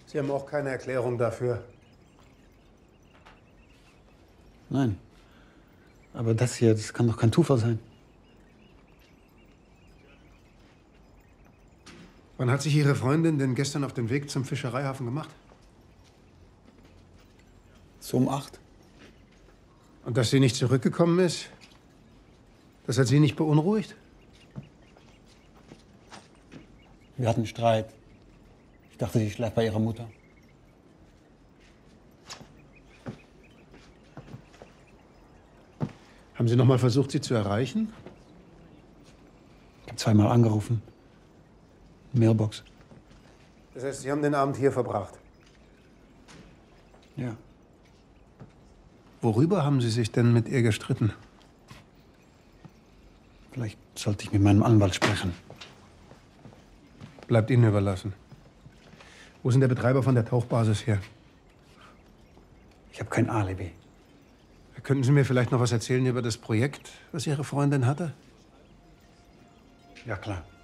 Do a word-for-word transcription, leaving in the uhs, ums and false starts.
Sie haben auch keine Erklärung dafür. Nein. Aber das hier, das kann doch kein Zufall sein. Wann hat sich Ihre Freundin denn gestern auf den Weg zum Fischereihafen gemacht? So um acht. Und dass sie nicht zurückgekommen ist, das hat Sie nicht beunruhigt? Wir hatten Streit. Ich dachte, sie schläft bei ihrer Mutter. Haben Sie noch mal versucht, sie zu erreichen? Ich habe zweimal angerufen. Mailbox. Das heißt, Sie haben den Abend hier verbracht? Ja. Worüber haben Sie sich denn mit ihr gestritten? Vielleicht sollte ich mit meinem Anwalt sprechen. Bleibt Ihnen überlassen. Wo ist denn der Betreiber von der Tauchbasis her? Ich habe kein Alibi. Könnten Sie mir vielleicht noch was erzählen über das Projekt, was Ihre Freundin hatte? Ja, klar.